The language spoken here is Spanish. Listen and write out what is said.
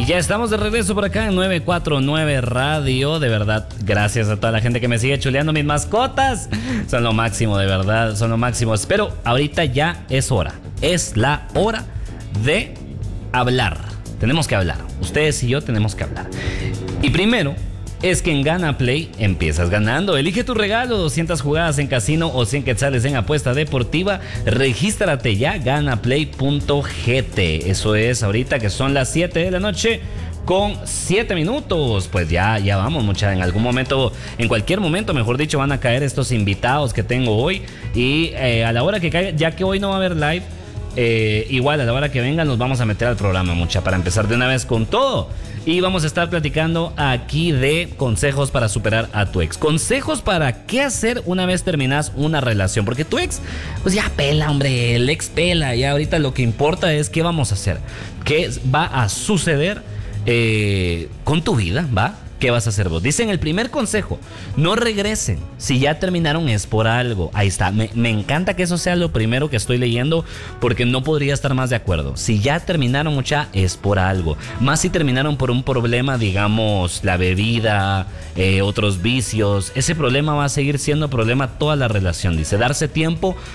ya estamos de regreso por acá en 949 Radio. De verdad, gracias a toda la gente que me sigue chuleando. Mis mascotas son lo máximo, de verdad, son lo máximo. Pero ahorita ya es hora. Es la hora de hablar. Tenemos que hablar. Ustedes y yo tenemos que hablar. Y primero es que en Gana Play empiezas ganando. Elige tu regalo, 200 jugadas en casino o 100 quetzales en apuesta deportiva. Regístrate ya, ganaplay.gt. Eso es ahorita que son las 7 de la noche con 7 minutos. Pues ya vamos, mucha. En algún momento, en cualquier momento, mejor dicho, van a caer estos invitados que tengo hoy. Y a la hora que caiga, ya que hoy no va a haber live, igual a la hora que vengan nos vamos a meter al programa, mucha, para empezar de una vez con todo. Y vamos a estar platicando aquí de consejos para superar a tu ex. Consejos para qué hacer una vez terminas una relación. Porque tu ex, pues ya pela, hombre, el ex pela. Ya ahorita lo que importa es qué vamos a hacer. ¿Qué va a suceder con tu vida, va? ¿Qué vas a hacer vos? Dicen el primer consejo: no regresen. Si ya terminaron es por algo. Ahí está. Me encanta que eso sea lo primero que estoy leyendo, porque no podría estar más de acuerdo. Si ya terminaron, mucha, es por algo. Más si terminaron por un problema, digamos, la bebida, otros vicios. Ese problema va a seguir siendo problema toda la relación. Dice, darse tiempo